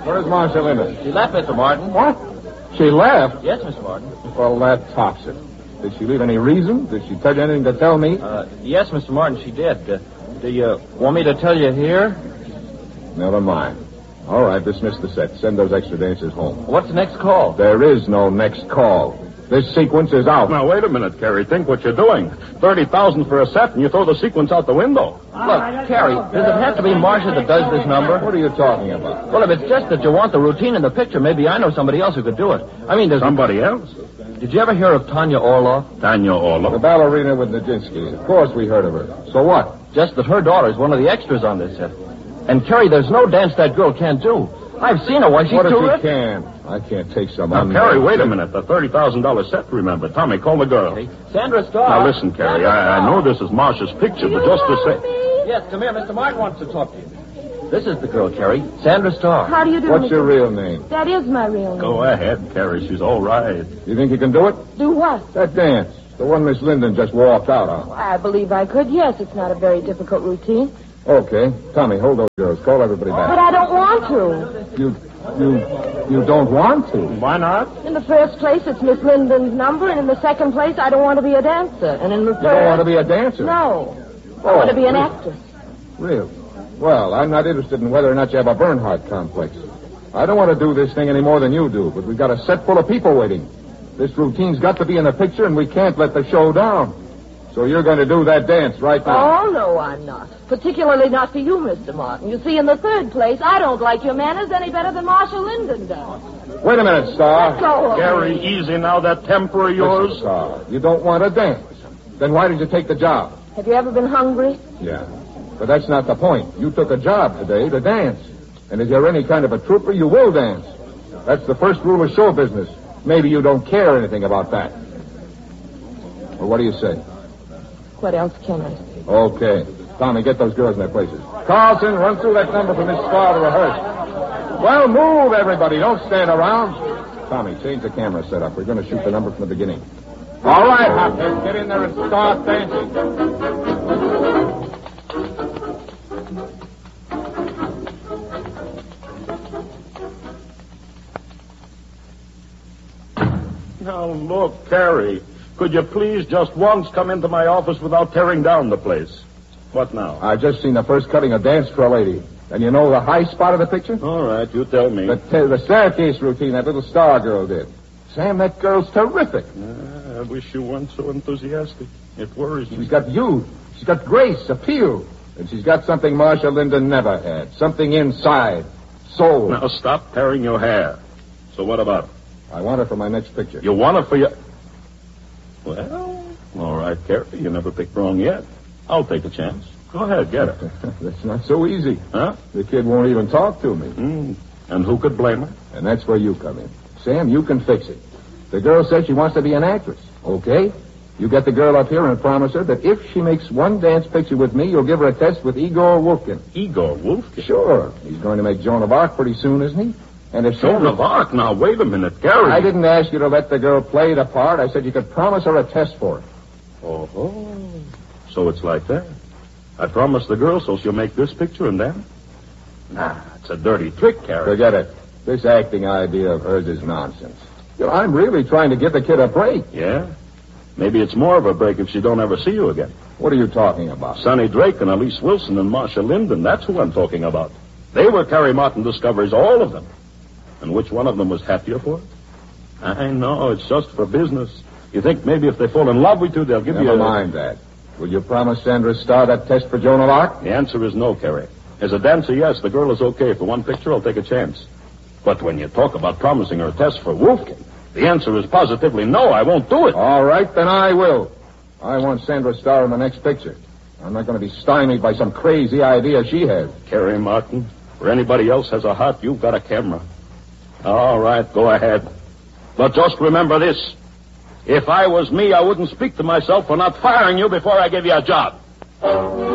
Where's Marcia Linden? She left, Mr. Martin. What? She left? Yes, Mr. Martin. Well, that tops it. Did she leave any reason? Did she tell you anything to tell me? Yes, Mr. Martin, she did. Do you want me to tell you here? Never mind. All right, dismiss the set. Send those extra dancers home. What's the next call? There is no next call. This sequence is out. Now, wait a minute, Carrie. Think what you're doing. $30,000 for a set, and you throw the sequence out the window. Look, Carrie, does it have to be Marcia that does this number? What are you talking about? Well, if it's just that you want the routine in the picture, maybe I know somebody else who could do it. I mean, there's... Somebody else? Did you ever hear of Tanya Orloff? Tanya The Orloff. ballerina with Nijinsky. Of course we heard of her. So what? Just that her daughter is one of the extras on this set. And, Carrie, there's no dance that girl can't do. I've seen her. Why, she's What if terrific. she can? I can't take some Now, Carrie, wait a minute. The $30,000 set, remember. Tommy, call the girl. Okay. Sandra Starr. Now, listen, Carrie. I know this is Marcia's picture, but just to say... Yes, come here. Mr. Martin wants to talk to you. This is the girl, Carrie. Sandra Starr. How do you do, What's Mr. your real name? That is my real name. Go ahead, Carrie. She's all right. You think you can do it? Do what? That dance. The one Miss Linden just walked out on. I believe I could, yes. It's not a very difficult routine. Okay. Tommy, hold those girls. Call everybody But back. I don't want to. You don't want to? Why not? In the first place, it's Miss Linden's number, and in the second place, I don't want to be a dancer. And in the third... You don't want to be a dancer? No. I want to be an really? actress. Really? Well, I'm not interested in whether or not you have a Bernhardt complex. I don't want to do this thing any more than you do, but we've got a set full of people waiting. This routine's got to be in the picture, and we can't let the show down. So you're going to do that dance right now. Oh, no, I'm not. Particularly not for you, Mr. Martin. You see, in the third place, I don't like your manners any better than Marcia Linden does. Wait a minute, Star. Let go of me. Carrie, easy now. That temper of yours. Listen, Star, you don't want to dance. Then why did you take the job? Have you ever been hungry? Yeah. But that's not the point. You took a job today to dance. And if you're any kind of a trooper, you will dance. That's the first rule of show business. Maybe you don't care anything about that. Well, what do you say? What else can I say? Okay. Tommy, get those girls in their places. Carlson, run through that number for Miss Starr to rehearse. Well, move, everybody. Don't stand around. Tommy, change the camera setup. We're going to shoot the number from the beginning. All right, Hopkins, get in there and start dancing. Now, look, Carrie. Could you please just once come into my office without tearing down the place? What now? I just seen the first cutting of Dance for a Lady. And you know the high spot of the picture? All right, you tell me. The staircase routine that little Star girl did. Sam, that girl's terrific. I wish you weren't so enthusiastic. It worries me. She's got youth. She's got grace, appeal. And she's got something Marcia Linden never had. Something inside. Soul. Now, stop tearing your hair. So what about it? I want her for my next picture. You want it for your... Well, all right, Carrie. You never picked wrong yet. I'll take a chance. Go ahead, get her. That's not so easy. Huh? The kid won't even talk to me. And who could blame her? And that's where you come in. Sam, you can fix it. The girl says she wants to be an actress. Okay? You get the girl up here and promise her that if she makes one dance picture with me, you'll give her a test with Igor Wolfkin. Igor Wolfkin? Sure. He's going to make Joan of Arc pretty soon, isn't he? And if Joan of Arc? Now, wait a minute, Gary. I didn't ask you to let the girl play the part. I said you could promise her a test for it. Oh. So it's like that. I promised the girl so she'll make this picture and then? Nah, it's a dirty trick, Carrie. Forget it. This acting idea of hers is nonsense. You know, I'm really trying to give the kid a break. Yeah? Maybe it's more of a break if she don't ever see you again. What are you talking about? Sonny Drake and Elise Wilson and Marcia Linden, that's who I'm talking about. They were Carrie Martin discoveries, all of them. And which one of them was happier for it? I know, it's just for business. You think maybe if they fall in love with you, they'll give you Never mind that. Will you promise Sandra Starr that test for Joan of Arc? The answer is no, Carrie. As a dancer, yes, the girl is okay. For one picture, I'll take a chance. But when you talk about promising her a test for Wolfkin, the answer is positively no, I won't do it. All right, then I will. I want Sandra Starr in the next picture. I'm not going to be stymied by some crazy idea she has. Carrie Martin, where anybody else has a heart, you've got a camera. All right, go ahead. But just remember this. If I was me, I wouldn't speak to myself for not firing you before I give you a job.